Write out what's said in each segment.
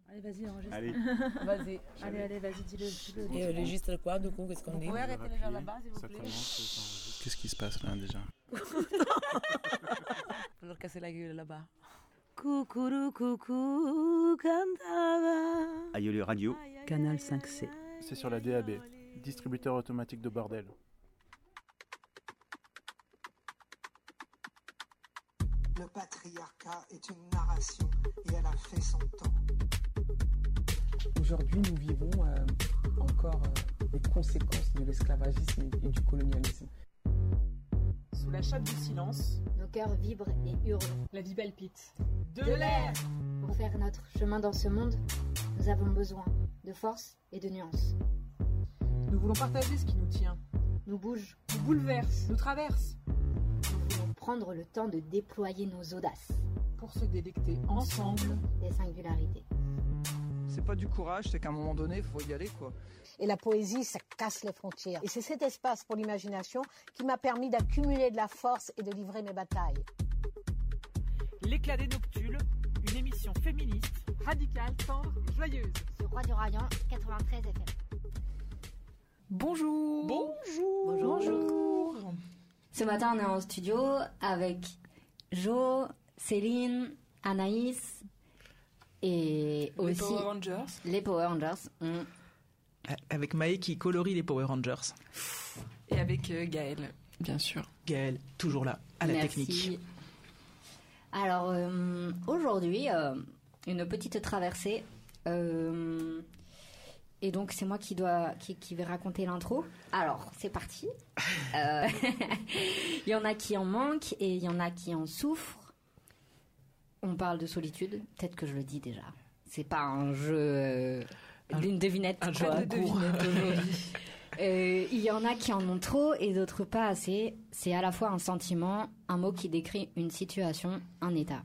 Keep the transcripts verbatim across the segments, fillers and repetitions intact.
Allez, vas-y, enregistre. Allez. Vas-y. Allez, allez, vas-y, dis-le. dis-le. Et on enregistre quoi, du coup, qu'est-ce qu'on dit? Vous pouvez arrêter les gens là-bas, s'il vous plaît. Qu'est-ce qui se passe là déjà? Faut leur casser la gueule là-bas. Coucou, coucou, cantava. Aïe Radio. Canal cinq C. C'est sur la D A B, distributeur automatique de bordel. Le patriarcat est une narration et elle a fait son temps. Aujourd'hui, nous vivons euh, encore euh, les conséquences de l'esclavagisme et du colonialisme. Sous la chape du silence, nos cœurs vibrent et hurlent. La vie palpite. De, de l'air. Pour faire notre chemin dans ce monde, nous avons besoin de force et de nuances. Nous voulons partager ce qui nous tient. Nous bouge, nous bouleverse, nous traverse. Nous voulons prendre le temps de déployer nos audaces. Pour se délecter ensemble des singularités. C'est pas du courage, c'est qu'à un moment donné, il faut y aller, quoi. Et la poésie, ça casse les frontières. Et c'est cet espace pour l'imagination qui m'a permis d'accumuler de la force et de livrer mes batailles. L'éclat des noctules, une émission féministe, radicale, tendre et joyeuse. Sur Radio Rayon, quatre-vingt-treize F M. Bonjour. Bonjour. Bonjour. Bonjour. Ce matin, on est en studio avec Jo, Céline, Anaïs et les aussi Power Rangers. Les Power Rangers. Mmh. Avec Maë qui colorie les Power Rangers. Et avec euh, Gaël, bien sûr. Gaël, toujours là, à la Merci. technique. Alors, euh, aujourd'hui, euh, une petite traversée. Euh, et donc, c'est moi qui, dois, qui, qui vais raconter l'intro. Alors, c'est parti. euh, il y en a qui en manquent et il y en a qui en souffrent. On parle de solitude. Peut-être que je le dis déjà. C'est pas un jeu... Euh, d'une devinette. Un jeu de devinette aujourd'hui. Euh, il y en a qui en ont trop et d'autres pas assez. C'est à la fois un sentiment, un mot qui décrit une situation, un état.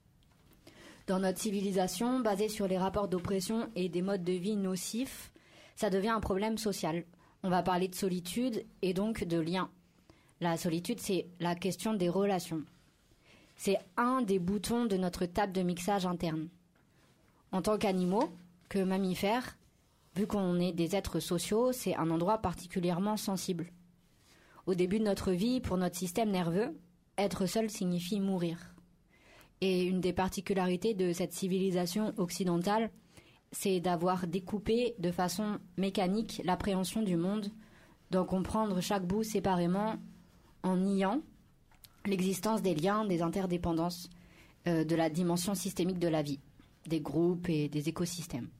Dans notre civilisation, basée sur les rapports d'oppression et des modes de vie nocifs, ça devient un problème social. On va parler de solitude et donc de lien. La solitude, c'est la question des relations. C'est un des boutons de notre table de mixage interne. En tant qu'animaux, que mammifères, vu qu'on est des êtres sociaux, c'est un endroit particulièrement sensible. Au début de notre vie, pour notre système nerveux, être seul signifie mourir. Et une des particularités de cette civilisation occidentale, c'est d'avoir découpé de façon mécanique l'appréhension du monde, d'en comprendre chaque bout séparément, en niant l'existence des liens, des interdépendances, euh, de la dimension systémique de la vie, des groupes et des écosystèmes.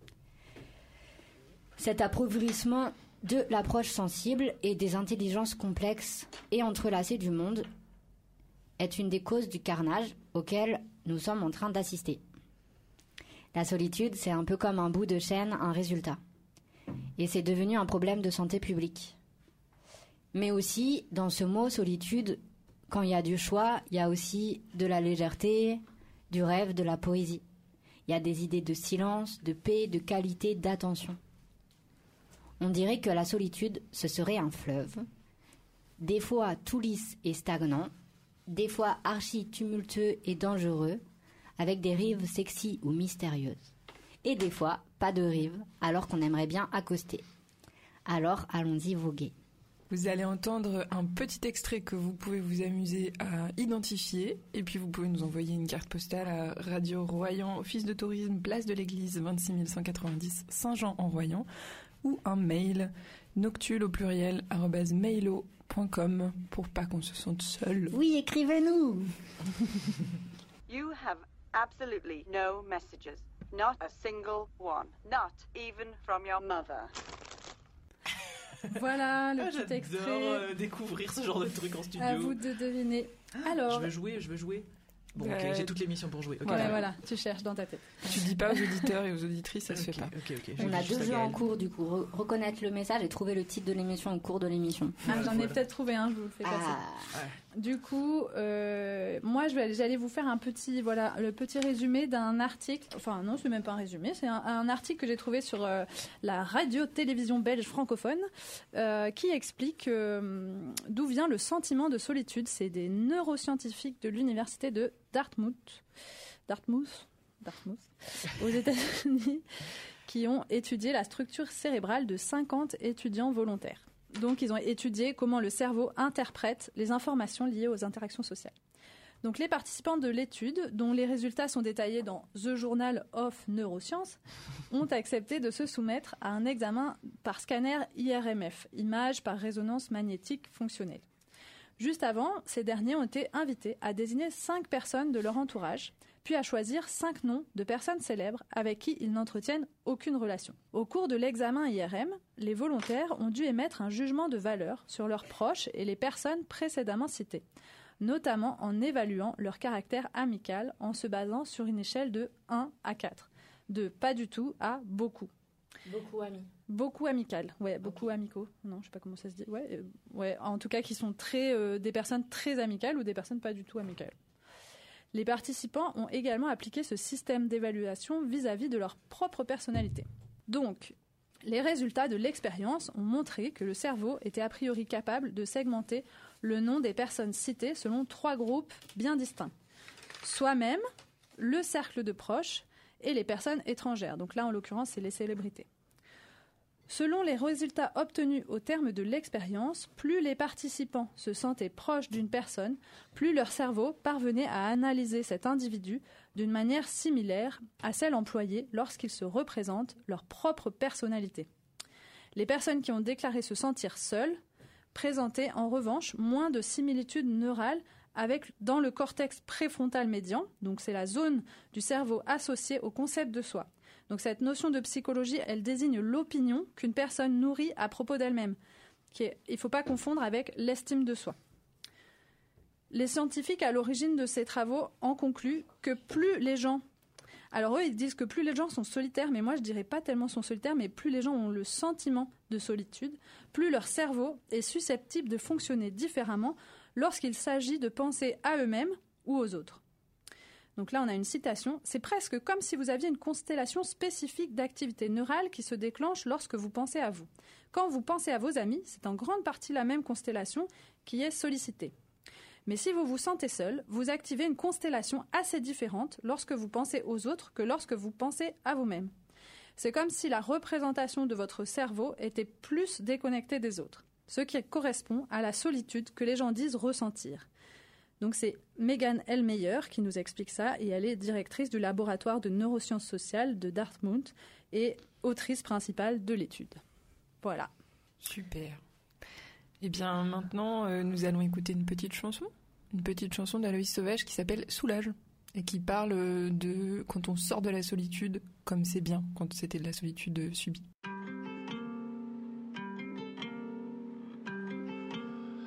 Cet appauvrissement de l'approche sensible et des intelligences complexes et entrelacées du monde est une des causes du carnage auquel nous sommes en train d'assister. La solitude, c'est un peu comme un bout de chaîne, un résultat. Et c'est devenu un problème de santé publique. Mais aussi, dans ce mot solitude, quand il y a du choix, il y a aussi de la légèreté, du rêve, de la poésie. Il y a des idées de silence, de paix, de qualité, d'attention. On dirait que la solitude, ce serait un fleuve, des fois tout lisse et stagnant, des fois archi tumultueux et dangereux, avec des rives sexy ou mystérieuses. Et des fois, pas de rives, alors qu'on aimerait bien accoster. Alors, allons-y voguer. Vous allez entendre un petit extrait que vous pouvez vous amuser à identifier, et puis vous pouvez nous envoyer une carte postale à Radio Royan, Office de tourisme, place de l'église, vingt-six mille cent quatre-vingt-dix, Saint-Jean-en-Royan, ou un mail, noctule au pluriel, arobase mailo point com, pour pas qu'on se sente seul. Oui, écrivez-nous. You have absolutely no messages. Not a single one. Not even from your mother. Voilà le ah, petit extrait. J'adore euh, découvrir ce genre de truc en studio. À vous de deviner. Ah, Alors, je veux jouer, je veux jouer. Bon, euh, ok, j'ai toute l'émission pour jouer. Okay, voilà, voilà, tu cherches dans ta tête. Tu dis pas aux auditeurs et aux auditrices, ça se okay, fait pas. Okay, okay, On a deux jeux en cours, du coup. Re- reconnaître le message et trouver le titre de l'émission au cours de l'émission. Ah, j'en voilà. ai peut-être trouvé un, je vous le fais passer. Ah. Ouais. Du coup, euh, moi, je vais, j'allais vous faire un petit, voilà, le petit résumé d'un article. Enfin, non, c'est même pas un résumé, c'est un, un article que j'ai trouvé sur euh, la radio-télévision belge francophone euh, qui explique euh, d'où vient le sentiment de solitude. C'est des neuroscientifiques de l'université de Dartmouth. Dartmouth. Dartmouth, aux États-Unis, qui ont étudié la structure cérébrale de cinquante étudiants volontaires. Donc, ils ont étudié comment le cerveau interprète les informations liées aux interactions sociales. Donc, les participants de l'étude, dont les résultats sont détaillés dans The Journal of Neuroscience, ont accepté de se soumettre à un examen par scanner I R M F, image par résonance magnétique fonctionnelle. Juste avant, ces derniers ont été invités à désigner cinq personnes de leur entourage, puis à choisir cinq noms de personnes célèbres avec qui ils n'entretiennent aucune relation. Au cours de l'examen I R M, les volontaires ont dû émettre un jugement de valeur sur leurs proches et les personnes précédemment citées, notamment en évaluant leur caractère amical en se basant sur une échelle de un à quatre, de pas du tout à beaucoup. Beaucoup amis. Beaucoup amical, ouais, beaucoup amicaux. Non, je sais pas comment ça se dit. Ouais, euh, ouais, en tout cas, qui sont très, euh, des personnes très amicales ou des personnes pas du tout amicales. Les participants ont également appliqué ce système d'évaluation vis-à-vis de leur propre personnalité. Donc, les résultats de l'expérience ont montré que le cerveau était a priori capable de segmenter le nom des personnes citées selon trois groupes bien distincts. Soi-même, le cercle de proches et les personnes étrangères. Donc là, en l'occurrence, c'est les célébrités. Selon les résultats obtenus au terme de l'expérience, plus les participants se sentaient proches d'une personne, plus leur cerveau parvenait à analyser cet individu d'une manière similaire à celle employée lorsqu'ils se représentent leur propre personnalité. Les personnes qui ont déclaré se sentir seules présentaient en revanche moins de similitudes neurales avec, dans le cortex préfrontal médian, donc c'est la zone du cerveau associée au concept de soi. Donc cette notion de psychologie, elle désigne l'opinion qu'une personne nourrit à propos d'elle-même. Qui est, il ne faut pas confondre avec l'estime de soi. Les scientifiques à l'origine de ces travaux en concluent que plus les gens... Alors eux, ils disent que plus les gens sont solitaires, mais moi je dirais pas tellement sont solitaires, mais plus les gens ont le sentiment de solitude, plus leur cerveau est susceptible de fonctionner différemment lorsqu'il s'agit de penser à eux-mêmes ou aux autres. Donc là, on a une citation. « C'est presque comme si vous aviez une constellation spécifique d'activités neurales qui se déclenche lorsque vous pensez à vous. Quand vous pensez à vos amis, c'est en grande partie la même constellation qui est sollicitée. Mais si vous vous sentez seul, vous activez une constellation assez différente lorsque vous pensez aux autres que lorsque vous pensez à vous-même. C'est comme si la représentation de votre cerveau était plus déconnectée des autres, ce qui correspond à la solitude que les gens disent ressentir. » Donc c'est Megan Ellmeyer qui nous explique ça, et elle est directrice du laboratoire de neurosciences sociales de Dartmouth et autrice principale de l'étude. Voilà. Super. Eh bien maintenant, euh, nous allons écouter une petite chanson, une petite chanson d'Aloïs Sauvage qui s'appelle Soulage et qui parle de quand on sort de la solitude, comme c'est bien quand c'était de la solitude subie.